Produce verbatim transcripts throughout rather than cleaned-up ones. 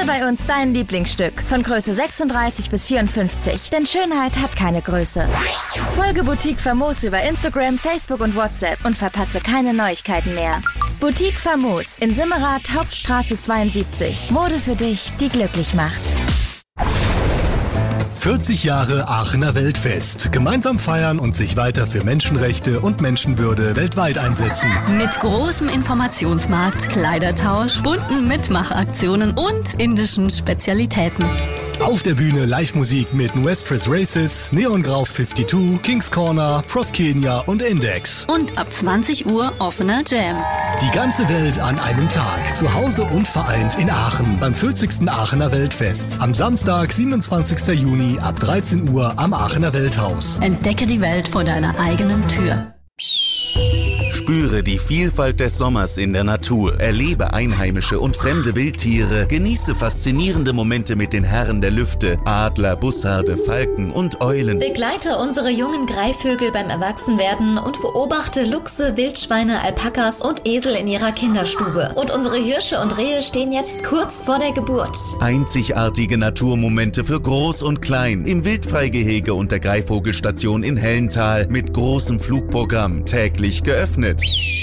Finde bei uns dein Lieblingsstück von Größe sechsunddreißig bis vierundfünfzig, denn Schönheit hat keine Größe. Folge Boutique Famos über Instagram, Facebook und WhatsApp und verpasse keine Neuigkeiten mehr. Boutique Famos in Simmerath, Hauptstraße zweiundsiebzig. Mode für dich, die glücklich macht. vierzig Jahre Aachener Weltfest. Gemeinsam feiern und sich weiter für Menschenrechte und Menschenwürde weltweit einsetzen. Mit großem Informationsmarkt, Kleidertausch, bunten Mitmachaktionen und indischen Spezialitäten. Auf der Bühne Live-Musik mit Nuestros Races, Neon Graus zweiundfünfzig, Kings Corner, Prof Kenya und Index. Und ab zwanzig Uhr offener Jam. Die ganze Welt an einem Tag. Zu Hause und vereint in Aachen beim vierzigsten Aachener Weltfest. Am Samstag, siebenundzwanzigsten Juni ab dreizehn Uhr am Aachener Welthaus. Entdecke die Welt vor deiner eigenen Tür. Spüre die Vielfalt des Sommers in der Natur, erlebe einheimische und fremde Wildtiere, genieße faszinierende Momente mit den Herren der Lüfte, Adler, Bussarde, Falken und Eulen. Begleite unsere jungen Greifvögel beim Erwachsenwerden und beobachte Luchse, Wildschweine, Alpakas und Esel in ihrer Kinderstube. Und unsere Hirsche und Rehe stehen jetzt kurz vor der Geburt. Einzigartige Naturmomente für Groß und Klein im Wildfreigehege und der Greifvogelstation in Hellental mit großem Flugprogramm, täglich geöffnet.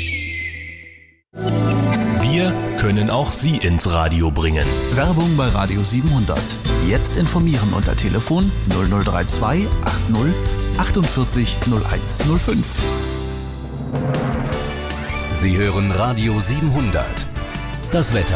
Wir können auch Sie ins Radio bringen. Werbung bei Radio siebenhundert. Jetzt informieren unter Telefon null null drei zwei achtzig achtundvierzig null eins null fünf. Sie hören Radio siebenhundert. Das Wetter.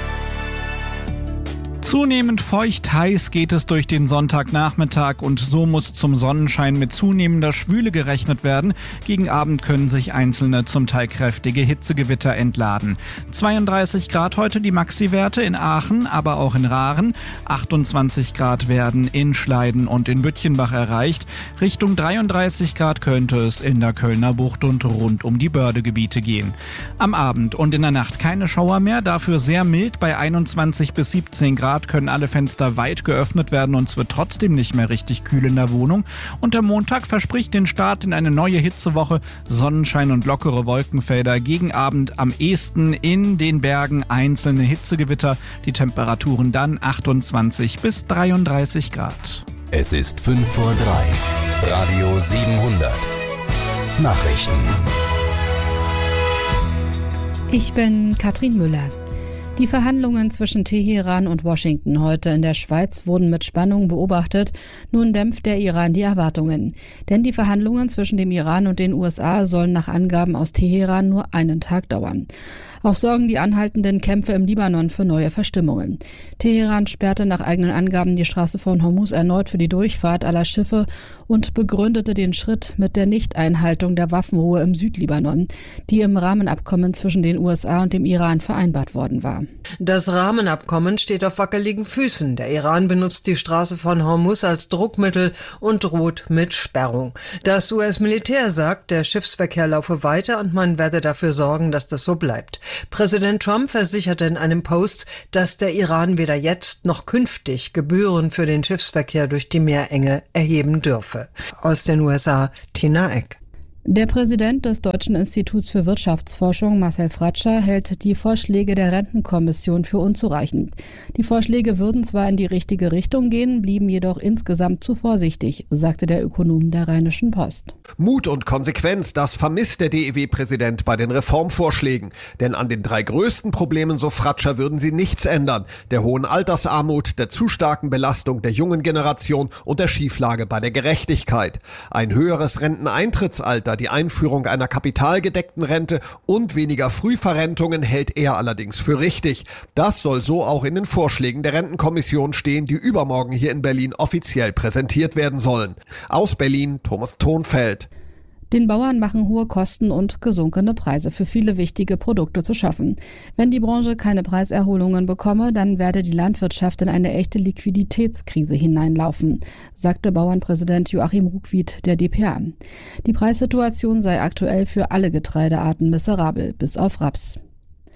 Zunehmend feucht heiß geht es durch den Sonntagnachmittag und so muss zum Sonnenschein mit zunehmender Schwüle gerechnet werden. Gegen Abend können sich einzelne, zum Teil kräftige Hitzegewitter entladen. zweiunddreißig Grad heute die Maxi-Werte in Aachen, aber auch in Rahren. achtundzwanzig Grad werden in Schleiden und in Bütchenbach erreicht. Richtung dreiunddreißig Grad könnte es in der Kölner Bucht und rund um die Bördegebiete gehen. Am Abend und in der Nacht keine Schauer mehr, dafür sehr mild bei einundzwanzig bis siebzehn Grad. Können alle Fenster weit geöffnet werden und es wird trotzdem nicht mehr richtig kühl in der Wohnung. Und der Montag verspricht den Start in eine neue Hitzewoche. Sonnenschein und lockere Wolkenfelder. Gegen Abend am ehesten in den Bergen einzelne Hitzegewitter. Die Temperaturen dann achtundzwanzig bis dreiunddreißig Grad. Es ist fünf vor drei. Radio siebenhundert. Nachrichten. Ich bin Katrin Müller. Die Verhandlungen zwischen Teheran und Washington heute in der Schweiz wurden mit Spannung beobachtet. Nun dämpft der Iran die Erwartungen. Denn die Verhandlungen zwischen dem Iran und den U S A sollen nach Angaben aus Teheran nur einen Tag dauern. Auch sorgen die anhaltenden Kämpfe im Libanon für neue Verstimmungen. Teheran sperrte nach eigenen Angaben die Straße von Hormuz erneut für die Durchfahrt aller Schiffe und begründete den Schritt mit der Nichteinhaltung der Waffenruhe im Südlibanon, die im Rahmenabkommen zwischen den U S A und dem Iran vereinbart worden war. Das Rahmenabkommen steht auf wackeligen Füßen. Der Iran benutzt die Straße von Hormuz als Druckmittel und droht mit Sperrung. Das U S-Militär sagt, der Schiffsverkehr laufe weiter und man werde dafür sorgen, dass das so bleibt. Präsident Trump versicherte in einem Post, dass der Iran weder jetzt noch künftig Gebühren für den Schiffsverkehr durch die Meerenge erheben dürfe. Aus den U S A, Tina Eck. Der Präsident des Deutschen Instituts für Wirtschaftsforschung, Marcel Fratscher, hält die Vorschläge der Rentenkommission für unzureichend. Die Vorschläge würden zwar in die richtige Richtung gehen, blieben jedoch insgesamt zu vorsichtig, sagte der Ökonom der Rheinischen Post. Mut und Konsequenz, das vermisst der D E W-Präsident bei den Reformvorschlägen. Denn an den drei größten Problemen, so Fratscher, würden sie nichts ändern. Der hohen Altersarmut, der zu starken Belastung der jungen Generation und der Schieflage bei der Gerechtigkeit. Ein höheres Renteneintrittsalter, die Einführung einer kapitalgedeckten Rente und weniger Frühverrentungen hält er allerdings für richtig. Das soll so auch in den Vorschlägen der Rentenkommission stehen, die übermorgen hier in Berlin offiziell präsentiert werden sollen. Aus Berlin, Thomas Thonfeld. Den Bauern machen hohe Kosten und gesunkene Preise für viele wichtige Produkte zu schaffen. Wenn die Branche keine Preiserholungen bekomme, dann werde die Landwirtschaft in eine echte Liquiditätskrise hineinlaufen, sagte Bauernpräsident Joachim Ruckwied der D P A. Die Preissituation sei aktuell für alle Getreidearten miserabel, bis auf Raps.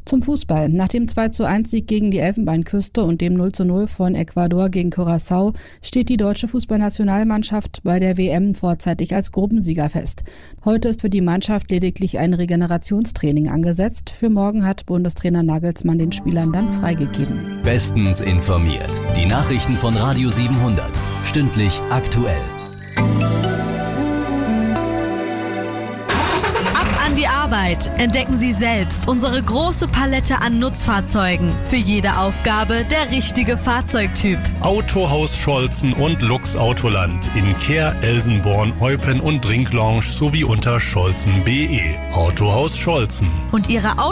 Zum Fußball. Nach dem zwei zu eins Sieg gegen die Elfenbeinküste und dem null zu null von Ecuador gegen Curaçao steht die deutsche Fußballnationalmannschaft bei der W M vorzeitig als Gruppensieger fest. Heute ist für die Mannschaft lediglich ein Regenerationstraining angesetzt. Für morgen hat Bundestrainer Nagelsmann den Spielern dann freigegeben. Bestens informiert. Die Nachrichten von Radio siebenhundert. Stündlich aktuell. Die Arbeit. Entdecken Sie selbst unsere große Palette an Nutzfahrzeugen. Für jede Aufgabe der richtige Fahrzeugtyp. Autohaus Scholzen und Lux Autoland in Kehr, Elsenborn, Eupen und Drinklounge sowie unter scholzen punkt de. Autohaus Scholzen. Und Ihre